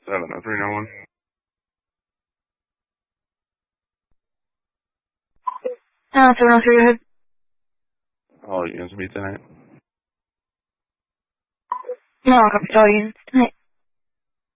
70391. Oh, 703, go ahead. All units meet tonight. No, I'll copy all units tonight.